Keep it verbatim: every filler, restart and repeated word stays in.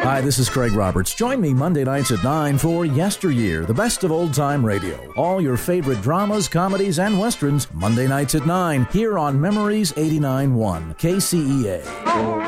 Hi, this is Craig Roberts. Join me Monday nights at nine for Yesteryear, the best of old-time radio. All your favorite dramas, comedies, and westerns, Monday nights at nine, here on Memories eighty-nine point one, K C E A.